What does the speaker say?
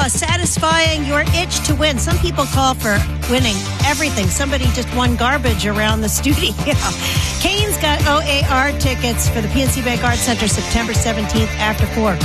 Satisfying your itch to win. Some people call for winning everything. Somebody just won garbage around the studio. Kane's got OAR tickets for the PNC Bank Arts Center September 17th after 4.